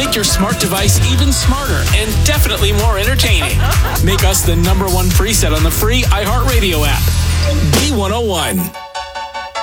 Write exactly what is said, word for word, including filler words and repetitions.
make your smart device even smarter and definitely more entertaining. Make us the number one preset on the free iHeartRadio app. B one oh one.